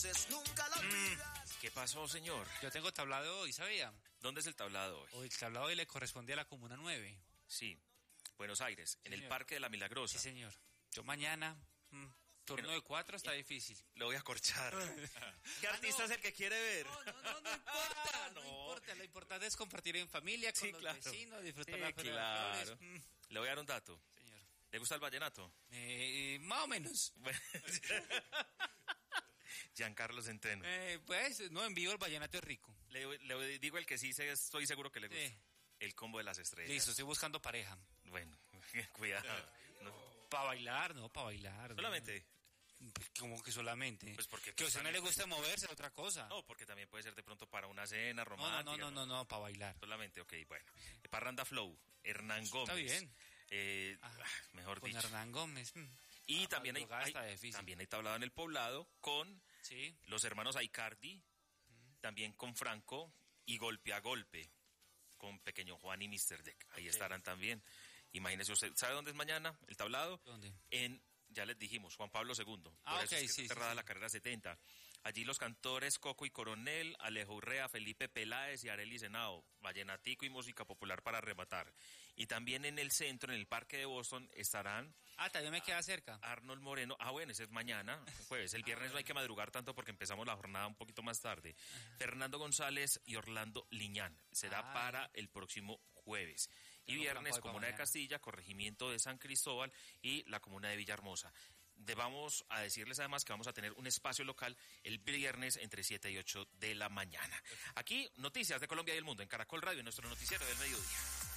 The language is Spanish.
Nunca lo olvidas. ¿Qué pasó, señor? Yo tengo tablado hoy, ¿sabía? ¿Dónde es el tablado hoy? Hoy el tablado hoy le corresponde a la Comuna 9. Sí, Buenos Aires, en señor. el Parque de la Milagrosa. Sí, señor. Yo mañana, turno de 4 está difícil. Lo voy a corchar. ¿Qué artista es el que quiere ver? No importa, no importa. Lo importante es compartir en familia, con los vecinos, disfrutar la Feria de Flores. Le voy a dar un dato. Señor. ¿Le gusta el vallenato? Más o menos. Giancarlo Centeno. Pues, no, en vivo el vallenato es rico. Le digo el que sí estoy seguro que le gusta. El combo de las estrellas. Listo, estoy buscando pareja. Bueno, cuidado. No. Para bailar, no, para bailar. ¿Solamente? No. ¿Cómo que solamente? Pues porque que a usted no le gusta moverse, otra cosa. No, porque también puede ser de pronto para una cena romántica. No, para bailar. Solamente, ok, bueno. Parranda Flow, Hernán Gómez. Está bien. Mejor con dicho. Hernán Gómez. Y también hay tablado en el Poblado con los hermanos Aicardi, también con Franco y Golpe a Golpe, con Pequeño Juan y Mr. Deck. Ahí estarán también. Imagínese usted, ¿sabe dónde es mañana el tablado? ¿Dónde? Ya les dijimos, Juan Pablo II. Por eso okay, es que está cerrada la carrera 70. Allí los cantores Coco y Coronel, Alejo Urrea, Felipe Peláez y Arelis Henao, vallenatico y música popular para rematar. Y también en el centro, en el Parque de Boston, estarán... también me queda cerca. Arnold Moreno. Bueno, ese es mañana, jueves. El viernes no hay que madrugar tanto porque empezamos la jornada un poquito más tarde. Fernando González y Orlando Liñán. Será para el próximo jueves. Y viernes, Comuna de Castilla, Corregimiento de San Cristóbal y la Comuna de Villahermosa. Vamos a decirles además que vamos a tener un espacio local el viernes entre 7 y 8 de la mañana. Aquí, noticias de Colombia y el mundo en Caracol Radio, en nuestro noticiero del mediodía.